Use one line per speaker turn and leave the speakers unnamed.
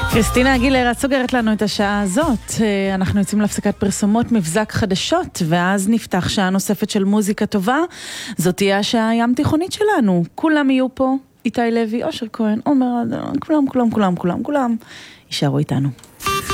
קריסטינה אגילרה סוגרת לנו את השעה הזאת. אנחנו יוצאים להפסקת פרסומות, מבזק חדשות, ואז נפתח שעה נוספת של מוזיקה טובה. זאת תהיה השעה הים תיכונית שלנו. כולם יהיו פה, איתי לוי, אושר כהן, עומר אדם, כולם יישארו איתנו.